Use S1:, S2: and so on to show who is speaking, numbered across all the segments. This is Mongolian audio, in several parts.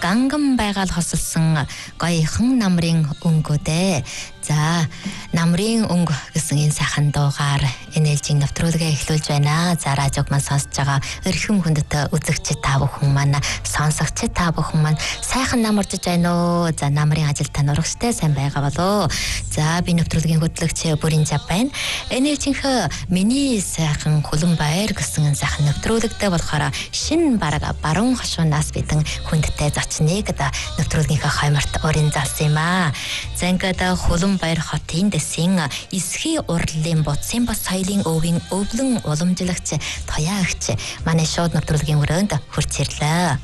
S1: ганган байгаал хосолсон гоёхан намрын өнгөдөө. За намрын өнгө гэсэн энэ сайхан дуугаар энэ ээлжийн нэвтрүүлгээ эхлүүлж байна. За радиог маань сонсож байгаа өрхөм хүндэт үзэгч та бүхэн маань, сонсогч та бүхэн маань сайхан намарж байна уу? За намрын ажил тань урагштай сайн байгаа болоо. За би нэвтрүүлгийн хөтлөгч Бүрийн Жав байна. Энэ ээлжийнх миний сайхан хөлөн баяр гэсэн энэ сайхан нэвтрүүлэгтэй болохоор шинэ бараг баруун хошуунаас бидэн хүндтэй зочныг нэвтрүүлгийнхээ хойморт өрийн залсан юм аа. За ингээд хөлөн баяр хотын дэсийн эсхий урлалын бодсын бас соёлын өвийн өвлөн уламжлагч Туяа агч манай шууд нэвтрүүлгийн өрөөнд хурц ирлээ.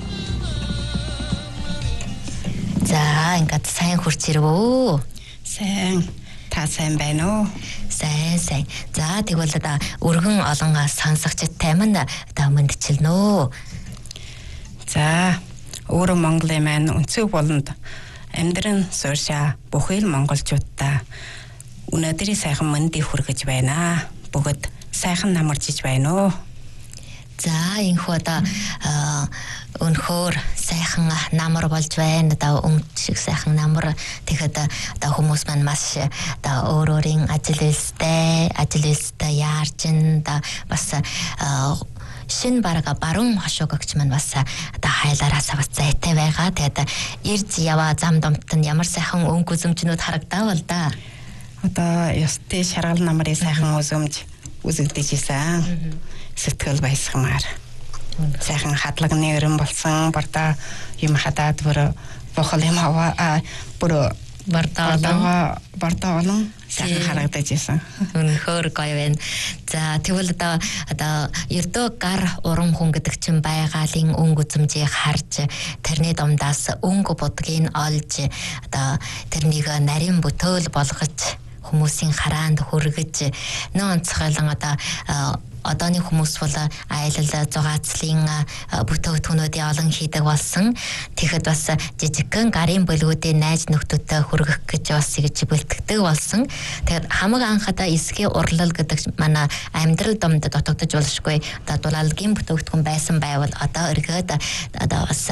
S1: За ингээд сайн хурц ирвөө.
S2: Сайн. Та сайн байна уу?
S1: Сайн. За тэгвэл өргөн олон сонсогчтой маань мэдчилнэ.
S2: За өөрөө Монголын маань өнцөг болонд амьдран сууршаа бүхэл монголчуудаа өнөөдрийн сайхан мэндийг хүргэж байна. Бүгд сайхан намарчиж байна уу?
S1: За энэхүү өнөхөр сайхан намар болж байна. Өмч шиг сайхан намар. Тэгэхэд хүмүүс маань маш өөрийн ажил үйлстэй яарч бас шинэ барага баруун хошууг өгч маань бас хайлаараас бас зайтай байгаа. Тэгээд ирж яваа зам домт нь ямар сайхан өнгө үзэмжнүүд харагдав л да.
S2: Одоо ёстой шаргал намрын сайхан үзэмж үзэгдэж исэн. Сэтгэл баясгамаар. Сайхан хадлагны өрөн болсон. Бардаа юм хадаад бүр бохол юм аваа бүр бардаа олон сайхан харагдаж исэн.
S1: Өнөхөр гоё байна. За тэгвэл ердөө гар уран хүн гэдэг чинь байгалийн өнгө үзэмжийг харж тэрний домдаас өнгө будгийг олж тэрнийг нарийн бүтээл болгож хүмүүсийн хараанд хүргэж нөө онцгойлон одооны хүмүүс бол аялал зугаацлын бүтээгдэхүүнүүдийн олон хийдэг болсон. Тэгэхэд бас жижигхэн гарын бүлгүүдийн найз нөхдөдтэй хүргэх гэж бас ингэж бэлтгэдэг болсон. Тэгээд хамаг анхада эсхий урлал гэдэг манай амьдрал домд дутагдж болшгүй дулаалгийн бүтээгдэхүүн байсан байвал одоо эргээд бас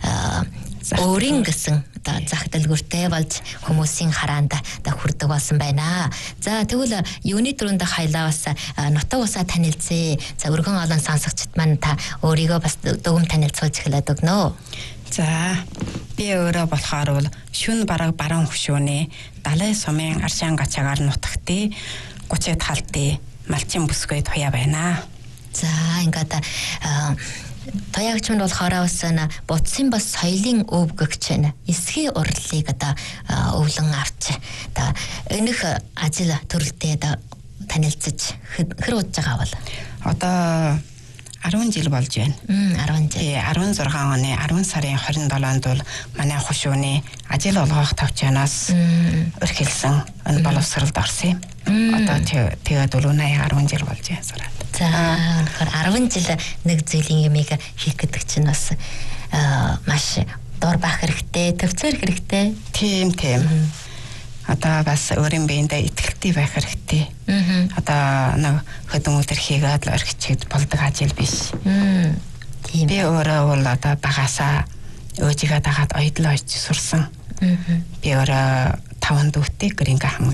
S1: өөрийн гэсэн зах дэлгүүртэй болж хүмүүсийн хараанд хүрдэг болсон байна. За тэгвэл юуны түрүүнд хайлаа бас нутаг усаа танилцъя. За өргөн олон сонсогчд маань та өөрийгөө бас дөгөм танилцуулж эхлэдэг өгнө.
S2: За би өөрөө болохоор бол шүн бараг баруун хошууны далай сумын аршаан гачаагаар нутагтээ 30-д халтын малчин бүсгүй Туяа байна.
S1: За ингээд Туяагч нь болохоор бас бодсын бас соёлын өвгөгч эсхий урлалыг өвлөн авч энэх ажил төрөлтэй танилцж хэр удаж байгаа бол
S2: одоо 10 жил болж байна.
S1: 10 жил.
S2: 16 оны 10 сарын 27-нд бол манай хошууны ажил олгох тавчаанаас өрхөлсөн энэ боловсролд орсон юм. Одоо тэгээд 10 жил болж байна.
S1: За өнөхөр 10 жил нэг зүйлийн юмыг хийх гэдэг чинь бас маш дор бах хэрэгтэй, төвцөр хэрэгтэй.
S2: Тийм. Одоо бас өөрийн биендээ итгэлтэй байх хэрэгтэй. Одоо нэг хөдөн өдөр хийгээд л орхичээд болдог ажил биш. Тийм. Би өөрөө бол одоо багасаа өөжигээ дагаад оёдлоо очиж сурсан. Би өөрөө 5 дүүтэй гэрингээ